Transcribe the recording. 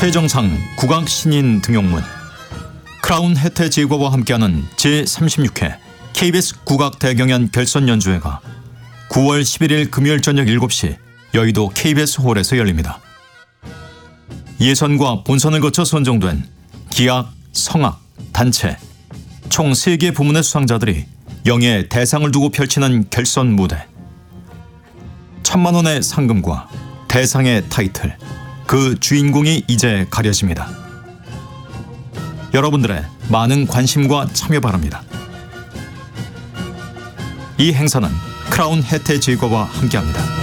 최정상 국악 신인 등용문, 크라운 혜태 제과와 함께하는 제36회 KBS 국악 대경연 결선 연주회가 9월 11일 금요일 저녁 7시 여의도 KBS 홀에서 열립니다. 예선과 본선을 거쳐 선정된 기악, 성악, 단체 총 3개 부문의 수상자들이 영예의 대상을 두고 펼치는 결선 무대. 1,000만 원의 상금과 대상의 타이틀, 그 주인공이 이제 가려집니다. 여러분들의 많은 관심과 참여 바랍니다. 이 행사는 크라운 혜태 제과와 함께합니다.